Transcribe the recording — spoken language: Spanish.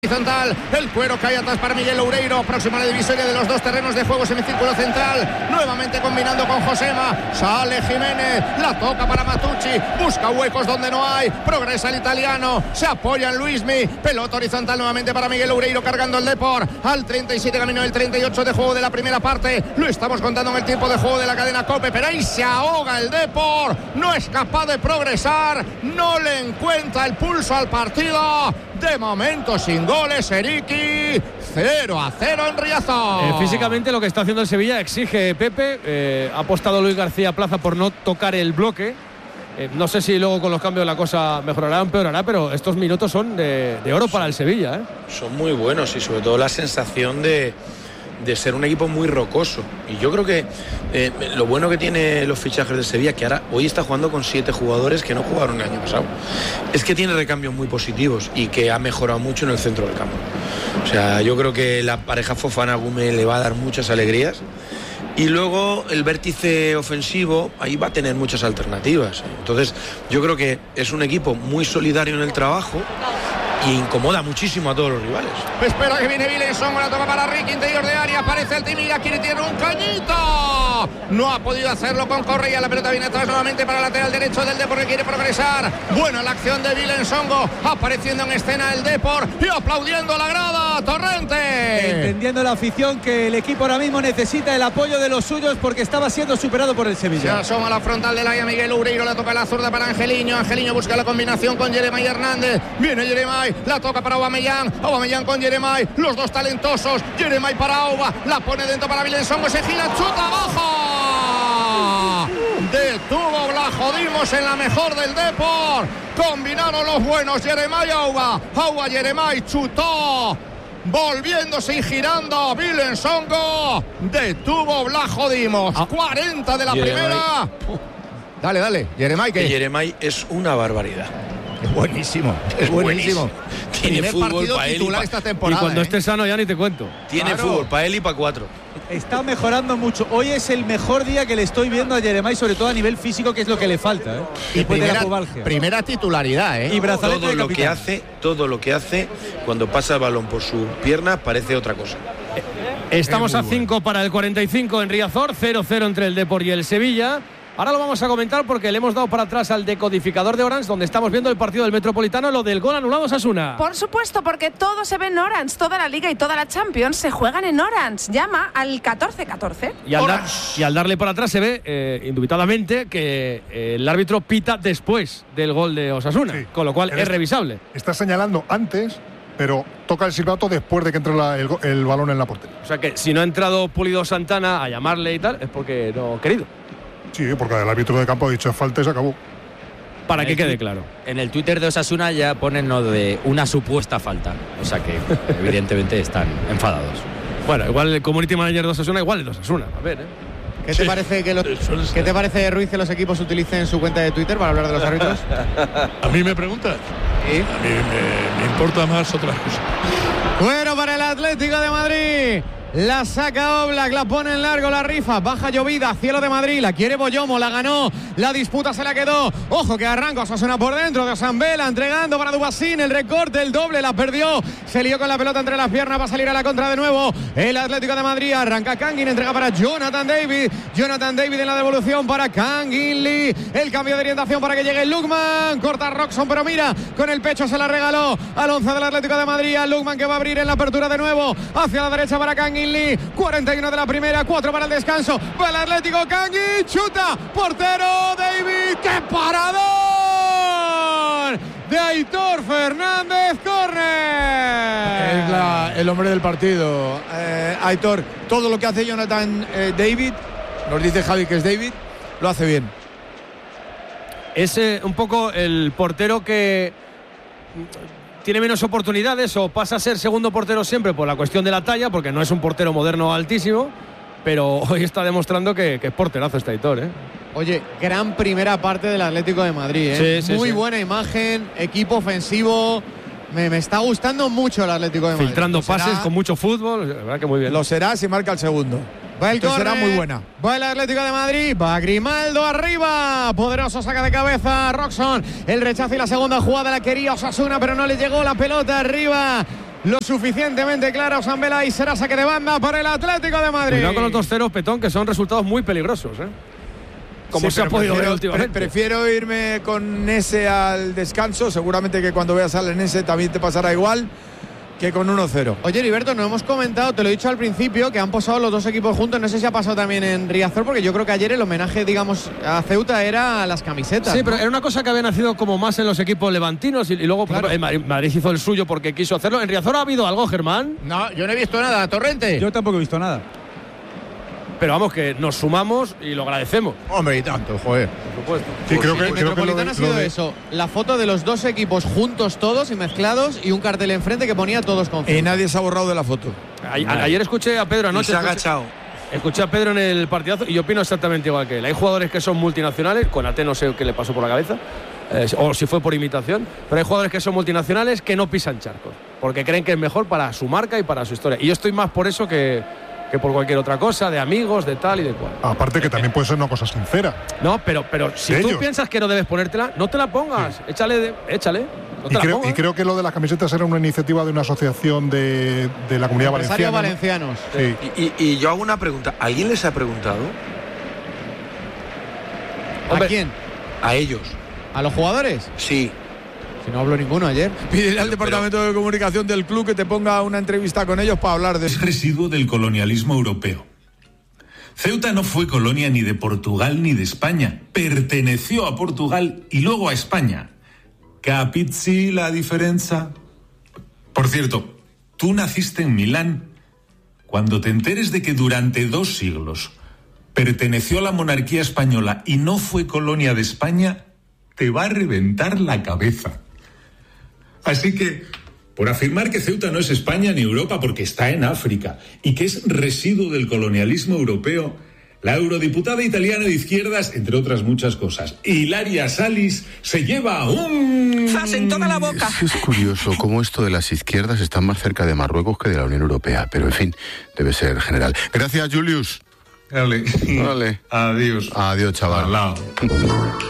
horizontal, el cuero cae atrás para Miguel Loureiro, próxima a la divisoria de los dos terrenos de juego, semicírculo central, nuevamente combinando con Josema, sale Jiménez, la toca para Matucci, busca huecos donde no hay, progresa el italiano, se apoya en Luismi, pelota horizontal nuevamente para Miguel Loureiro, cargando el Depor, al 37 camino del 38 de juego de la primera parte, lo estamos contando en el tiempo de juego de la cadena COPE, pero ahí se ahoga el Depor, no es capaz de progresar, no le encuentra el pulso al partido, de momento sin goles, Eriki, 0-0 en Riazor. Físicamente lo que está haciendo el Sevilla exige Pepe, ha apostado Luis García Plaza por no tocar el bloque, no sé si luego con los cambios la cosa mejorará o empeorará, pero estos minutos son de oro para el Sevilla, ¿eh? Son muy buenos y sobre todo la sensación de ser un equipo muy rocoso, y yo creo que lo bueno que tiene los fichajes de Sevilla, que ahora hoy está jugando con 7 jugadores que no jugaron el año pasado, es que tiene recambios muy positivos y que ha mejorado mucho en el centro del campo. O sea, yo creo que la pareja Fofana-Gume le va a dar muchas alegrías, y luego el vértice ofensivo ahí va a tener muchas alternativas. Entonces yo creo que es un equipo muy solidario en el trabajo y incomoda muchísimo a todos los rivales. Espera que viene Vilenson, la toma para Ricky, interior de área, aparece el Timira, quiere tirar un cañito, no ha podido hacerlo con Correa, la pelota viene atrás nuevamente para el lateral derecho del Depor, que quiere progresar, buena la acción de Vilensongo, apareciendo en escena el Depor y aplaudiendo a la grada, Torrente. Entendiendo la afición que el equipo ahora mismo necesita el apoyo de los suyos porque estaba siendo superado por el Sevilla. Se asoma la frontal del área Miguel Loureiro, la toca la zurda para Angeliño busca la combinación con Jeremai Hernández, viene Jeremai, la toca para Aubameyang con Jeremai, los dos talentosos, Jeremai para Auba, la pone dentro para Vilensongo, se gira, chuta abajo, detuvo Blajodimos en la mejor del Depor, combinaron los buenos Jeremai Auba, Jeremai chutó, volviéndose y girando Vilensongo, detuvo Blajodimos, 40 de la primera. Dale, Jeremai, que Jeremai es una barbaridad. Es buenísimo, es buenísimo. Tiene fútbol para él esta temporada. Y cuando esté sano ya ni te cuento. Tiene fútbol para él y para 4. Está mejorando mucho. Hoy es el mejor día que le estoy viendo a Jeremai, sobre todo a nivel físico, que es lo que le falta, ¿eh? Y primera titularidad, ¿eh? Y brazalete todo lo que hace cuando pasa el balón por sus piernas parece otra cosa. Estamos a 5 para el 45 en Riazor, 0-0 entre el Depor y el Sevilla. Ahora lo vamos a comentar porque le hemos dado para atrás al decodificador de Orange, donde estamos viendo el partido del Metropolitano, lo del gol anulado a Osasuna. Por supuesto, porque todo se ve en Orange, toda la Liga y toda la Champions se juegan en Orange. Llama al 1414. Y al darle para atrás se ve, indubitadamente, que el árbitro pita después del gol de Osasuna, sí, con lo cual es revisable. Está señalando antes, pero toca el silbato después de que entre el balón en la portería. O sea que si no ha entrado Pulido Santana a llamarle y tal, es porque no ha querido. Sí, porque el árbitro de campo ha dicho falta y se acabó. Para que quede claro. En el Twitter de Osasuna ya ponen lo de una supuesta falta. O sea que evidentemente están enfadados. Bueno, igual el community manager de Osasuna, igual el de Osasuna. A ver, ¿Qué te parece ¿qué te parece, Ruiz, que los equipos utilicen su cuenta de Twitter para hablar de los árbitros? ¿A mí me preguntas? ¿Sí? A mí me importa más otras cosas. Bueno, para el Atlético de Madrid. La saca Oblak, la pone en largo, la rifa, baja llovida, cielo de Madrid, la quiere Boyomo, la ganó, la disputa se la quedó, ojo que arranca Osasuna por dentro de Osambela, entregando para Dubasín, el recorte, el doble, la perdió, se lió con la pelota entre las piernas, va a salir a la contra de nuevo, el Atlético de Madrid, arranca Kangin, entrega para Jonathan David en la devolución para Kangin Lee, el cambio de orientación para que llegue Lukman, corta Roxon, pero mira, con el pecho se la regaló al 11 del Atlético de Madrid, a Lukman que va a abrir en la apertura de nuevo, hacia la derecha para Kangin Lee, 41 de la primera, 4 para el descanso, va el Atlético, Kangin, chuta, portero David, ¡qué parador! De Aitor Fernández, córner. Es el hombre del partido, Aitor, todo lo que hace Jonathan David, nos dice Javi que es David, lo hace bien. Es un poco el portero que tiene menos oportunidades o pasa a ser segundo portero siempre por la cuestión de la talla, porque no es un portero moderno altísimo, pero hoy está demostrando que es porterazo este Aitor, ¿eh? Oye, gran primera parte del Atlético de Madrid, ¿eh? Sí, muy buena imagen, equipo ofensivo. Me está gustando mucho el Atlético de Madrid. Filtrando pases con mucho fútbol, la verdad que muy bien. Lo será si marca el segundo. Va el córner, será muy buena. Va el Atlético de Madrid, va Grimaldo arriba, poderoso saca de cabeza Roxon, el rechazo y la segunda jugada la quería Osasuna, pero no le llegó la pelota arriba lo suficientemente clara Osanbela y será saque de banda para el Atlético de Madrid. Cuidado con los 2-0, Petón, que son resultados muy peligrosos, ¿eh? Como Sí, se ha podido ver últimamente. Prefiero irme con Nese al descanso. Seguramente que cuando veas al Nese también te pasará igual que con 1-0. Oye, Heriberto, no hemos comentado, te lo he dicho al principio, que han posado los dos equipos juntos. No sé si ha pasado también en Riazor, porque yo creo que ayer el homenaje, digamos, a Ceuta era las camisetas. Sí, ¿no? pero era una cosa que había nacido como más en los equipos levantinos y luego Claro. el Madrid hizo el suyo porque quiso hacerlo. ¿En Riazor ha habido algo, Germán? No, yo no he visto nada, Torrente. Yo tampoco he visto nada. Pero vamos, que nos sumamos y lo agradecemos. Hombre, y tanto, joder. Por supuesto. Sí, creo que El lo de- Metropolitano ha sido lo de- eso, la foto de los dos equipos juntos todos y mezclados y un cartel enfrente que ponía todos con Y Ceuta. nadie se ha borrado de la foto. Ayer escuché a Pedro Y anoche. se ha agachado. Escuché a Pedro en el partidazo y yo opino exactamente igual que él. Hay jugadores que son multinacionales, con Ate no sé qué le pasó por la cabeza, o si fue por imitación, pero hay jugadores que son multinacionales que no pisan charcos, porque creen que es mejor para su marca y para su historia. Y yo estoy más por eso que por cualquier otra cosa, de amigos, de tal y de cual. Aparte que también puede ser una cosa sincera. No, pero si De tú ellos. piensas que no debes ponértela, no te la pongas. Échale. No te Y la creo, pongas. y creo que lo de las camisetas era una iniciativa de una asociación de la Comunidad Empresarios Valenciana, ¿no? valencianos. Sí. Y yo hago una pregunta. ¿Alguien les ha preguntado? Hombre, ¿A quién? A ellos. ¿A los jugadores? Sí. Si no habló ninguno ayer. Pídele al departamento de comunicación del club que te ponga una entrevista con ellos para hablar de Es residuo del colonialismo europeo. Ceuta no fue colonia ni de Portugal ni de España. Perteneció a Portugal y luego a España. ¿Capisci la diferencia? Por cierto, tú naciste en Milán. Cuando te enteres de que durante 2 siglos perteneció a la monarquía española y no fue colonia de España, te va a reventar la cabeza. Así que, por afirmar que Ceuta no es España ni Europa porque está en África y que es residuo del colonialismo europeo, la eurodiputada italiana de izquierdas, entre otras muchas cosas, Ilaria Salis, se lleva un... ¡Zas en toda la boca! Es curioso cómo esto de las izquierdas está más cerca de Marruecos que de la Unión Europea, pero en fin, debe ser general. Gracias, Julius. Vale. Vale. Adiós. Adiós, chaval. Al lado.